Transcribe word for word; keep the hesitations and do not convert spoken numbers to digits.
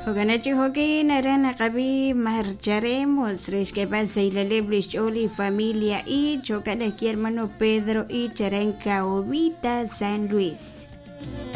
Hoganachi hoki narana qabi marcharemos rish que pasa y la leblish oli familia y chocada aquí hermano Pedro y Charenca Ovita San Luis.